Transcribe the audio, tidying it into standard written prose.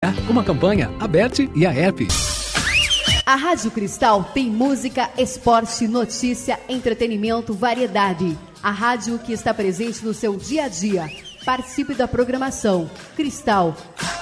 Uma campanha Aberte e a App. A Rádio Cristal tem música, esporte, notícia, entretenimento, variedade. A rádio que está presente no seu dia a dia. Participe da programação. Cristal